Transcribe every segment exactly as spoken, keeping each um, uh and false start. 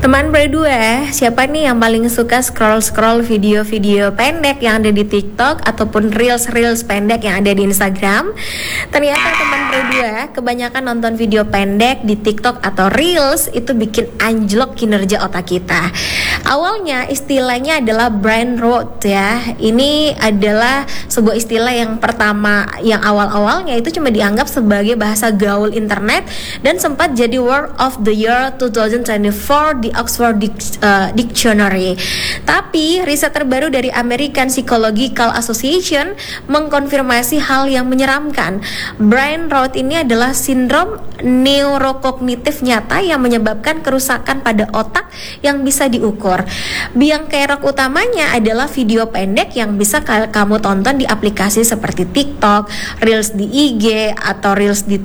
Teman berdua, siapa nih yang paling suka scroll-scroll video-video pendek yang ada di TikTok ataupun reels-reels pendek yang ada di Instagram? Ternyata teman berdua, kebanyakan nonton video pendek di TikTok atau reels itu bikin anjlok kinerja otak kita. Awalnya istilahnya adalah brain rot ya. Ini adalah sebuah istilah yang pertama, yang awal-awalnya itu cuma dianggap sebagai bahasa gaul internet dan sempat jadi word of the year dua ribu dua puluh empat di Oxford Dic- uh, Dictionary. Tapi riset terbaru dari American Psychological Association mengkonfirmasi hal yang menyeramkan. Brain rot ini adalah sindrom neurokognitif nyata yang menyebabkan kerusakan pada otak yang bisa diukur. Biang kerok utamanya adalah video pendek yang bisa kamu tonton di aplikasi seperti TikTok, Reels di I G atau Reels di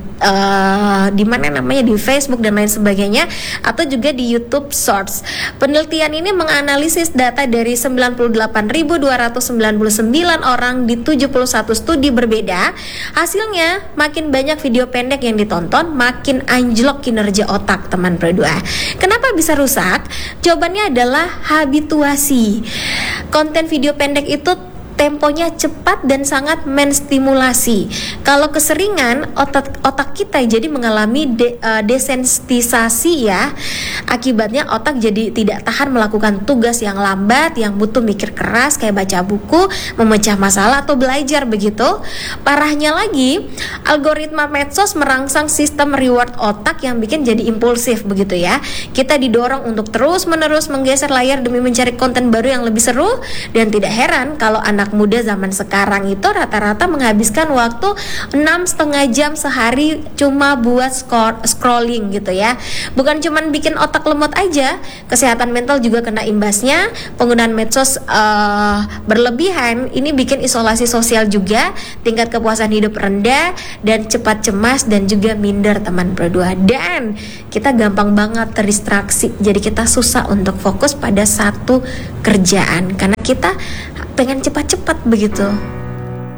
uh, di mana namanya di Facebook dan lain sebagainya, atau juga di YouTube Shorts. Penelitian ini menganalisis data dari sembilan puluh delapan ribu dua ratus sembilan puluh sembilan orang di tujuh puluh satu studi berbeda. Hasilnya, makin banyak video pendek yang ditonton, makin anjlok kinerja otak, teman berdua. Kenapa bisa rusak? Jawabannya adalah habituasi. Konten video pendek itu temponya cepat dan sangat menstimulasi. Kalau keseringan, otak otak kita jadi mengalami de, uh, desensitisasi ya. Akibatnya otak jadi tidak tahan melakukan tugas yang lambat, yang butuh mikir keras kayak baca buku, memecah masalah atau belajar begitu. Parahnya lagi, algoritma medsos merangsang sistem reward otak yang bikin jadi impulsif begitu ya. Kita didorong untuk terus-menerus menggeser layar demi mencari konten baru yang lebih seru, dan tidak heran kalau anak muda zaman sekarang itu rata-rata menghabiskan waktu enam setengah jam sehari cuma buat scroll, scrolling gitu ya. Bukan cuman bikin otak lemot aja, kesehatan mental juga kena imbasnya. Penggunaan medsos uh, berlebihan ini bikin isolasi sosial juga, tingkat kepuasan hidup rendah, dan cepat cemas dan juga minder, teman berdua. Dan kita gampang banget terdistraksi, jadi kita susah untuk fokus pada satu kerjaan karena kita pengen cepat-cepat begitu.